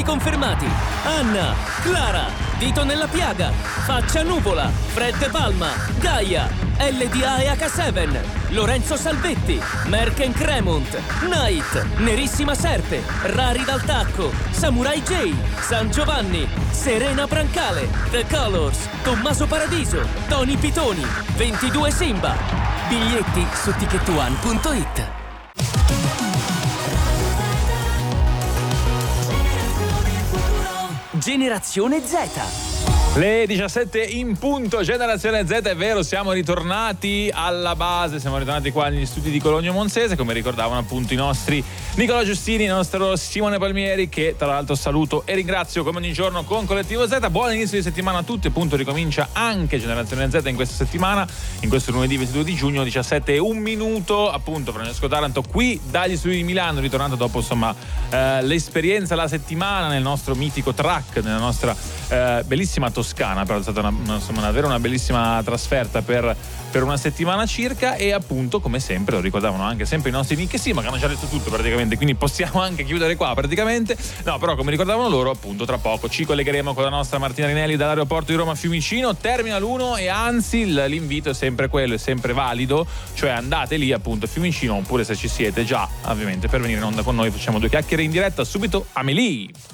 confermati: Anna, Clara, Dito nella piaga, Faccia nuvola, Fred Palma, Gaia, LDA e H7, Lorenzo Salvetti, Merken Cremont, Night, Nerissima Serpe, Rari dal Tacco, Samurai J, San Giovanni, Serena Brancale, The Colors, Tommaso Paradiso, Tony Pitoni, 22 Simba. Biglietti su ticketone.it. Generazione Z. Le 17 in punto, Generazione Z, è vero, siamo ritornati alla base, siamo ritornati qua negli studi di Cologno Monzese, come ricordavano appunto i nostri Nicola Giustini, il nostro Simone Palmieri, che tra l'altro saluto e ringrazio come ogni giorno con Collettivo Z. Buon inizio di settimana a tutti, appunto ricomincia anche Generazione Z in questa settimana, in questo lunedì 22 di giugno, 17 e un minuto, appunto Francesco Taranto qui dagli studi di Milano, ritornato dopo insomma l'esperienza, la settimana nel nostro mitico track, nella nostra bellissima Toscana, però è stata davvero una bellissima trasferta per una settimana circa, e appunto come sempre lo ricordavano anche sempre i nostri Nick e Sima, che hanno già detto tutto praticamente, quindi possiamo anche chiudere qua praticamente. No, però come ricordavano loro, appunto tra poco ci collegheremo con la nostra Martina Rinelli dall'aeroporto di Roma Fiumicino, termina l'1 e anzi l'invito è sempre quello, è sempre valido, cioè andate lì appunto a Fiumicino, oppure se ci siete già ovviamente per venire in onda con noi, facciamo due chiacchiere in diretta subito. Amelie.